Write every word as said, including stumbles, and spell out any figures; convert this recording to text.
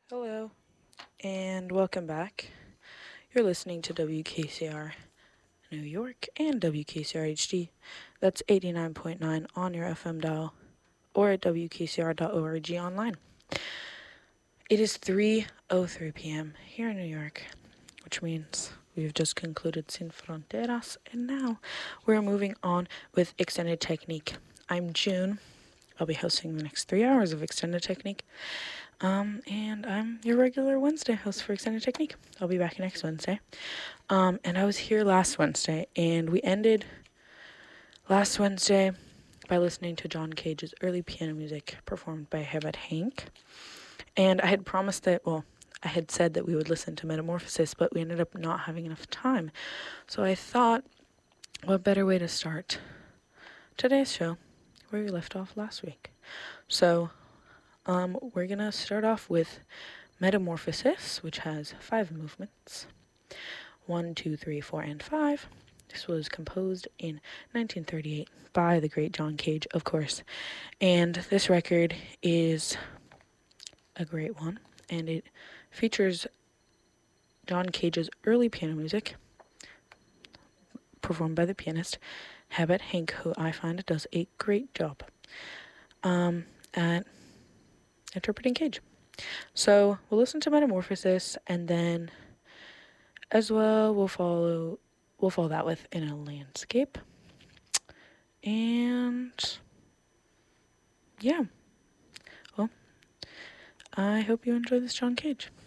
Hello, and welcome back. You're listening to W K C R New York and W K C R H D. That's eighty-nine point nine on your F M dial or at w k c r dot org online. It is three oh three p.m. here in New York, which means we've just concluded Sin Fronteras, and now we're moving on with Extended Technique. I'm June. I'll be hosting the next three hours of Extended Technique. Um, and I'm your regular Wednesday host for Extended Technique. I'll be back next Wednesday. Um, and I was here last Wednesday, and we ended last Wednesday by listening to John Cage's early piano music performed by Herbert Hank. And I had promised that, well, I had said that we would listen to Metamorphosis, but we ended up not having enough time. So I thought, what better way to start today's show where we left off last week. So Um, we're gonna start off with Metamorphosis, which has five movements. One, two, three, four, and five. This was composed in nineteen thirty-eight by the great John Cage, of course. And this record is a great one, and it features John Cage's early piano music, performed by the pianist Herbert Hank, who I find does a great job um, at interpreting Cage. So we'll listen to Metamorphosis, and then as well we'll follow we'll follow that with In a Landscape. And yeah. Well, I hope you enjoy this John Cage.